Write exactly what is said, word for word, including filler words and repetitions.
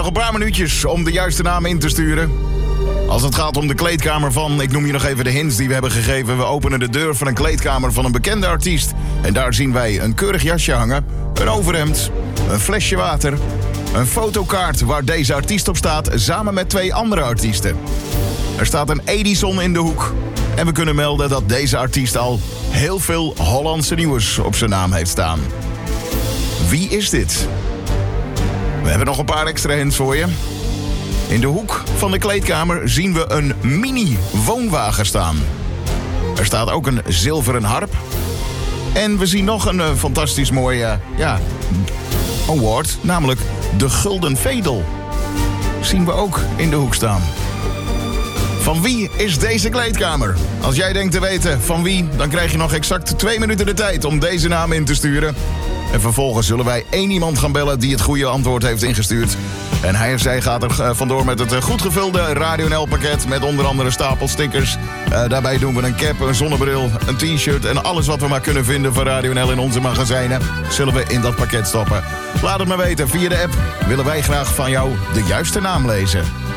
nog een paar minuutjes om de juiste naam in te sturen. Als het gaat om de kleedkamer van, ik noem je nog even de hints die we hebben gegeven. We openen de deur van een kleedkamer van een bekende artiest. En daar zien wij een keurig jasje hangen, een overhemd, een flesje water, een fotokaart waar deze artiest op staat, samen met twee andere artiesten. Er staat een Edison in de hoek. En we kunnen melden dat deze artiest al heel veel Hollandse nieuws op zijn naam heeft staan. Wie is dit? We hebben nog een paar extra hints voor je. In de hoek van de kleedkamer zien we een mini-woonwagen staan. Er staat ook een zilveren harp. En we zien nog een uh, fantastisch mooie uh, ja, award, namelijk de Gulden Vedel. Zien we ook in de hoek staan. Van wie is deze kleedkamer? Als jij denkt te weten van wie, dan krijg je nog exact twee minuten de tijd om deze naam in te sturen. En vervolgens zullen wij één iemand gaan bellen die het goede antwoord heeft ingestuurd. En hij of zij gaat er vandoor met het goed gevulde Radio N L pakket met onder andere stapel stickers. Uh, daarbij doen we een cap, een zonnebril, een t-shirt en alles wat we maar kunnen vinden van Radio N L in onze magazijnen zullen we in dat pakket stoppen. Laat het maar weten, via de app willen wij graag van jou de juiste naam lezen.